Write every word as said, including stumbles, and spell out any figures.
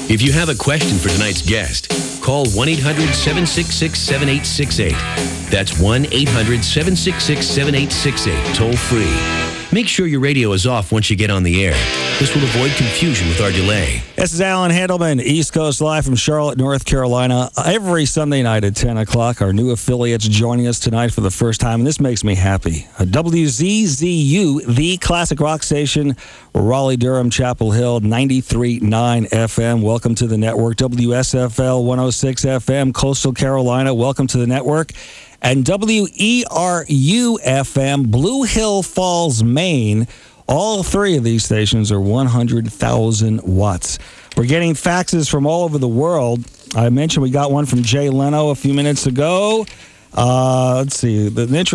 If you have a question for tonight's guest, call one eight hundred seven six six seven eight six eight. That's one eight hundred seven six six seven eight six eight, toll free. Make sure your radio is off once you get on the air. This will avoid confusion with our delay. This is Alan Handelman, East Coast Live from Charlotte, North Carolina. Every Sunday night at ten o'clock, our new affiliates joining us tonight for the first time, and this makes me happy. W Z Z U, the classic rock station, Raleigh-Durham, Chapel Hill, ninety-three point nine F M. Welcome to the network. W S F L one oh six F M, Coastal Carolina. Welcome to the network. And W E R U F M, Blue Hill Falls, Maine. All three of these stations are one hundred thousand watts. We're getting faxes from all over the world. I mentioned we got one from Jay Leno a few minutes ago. Uh, let's see. The interesting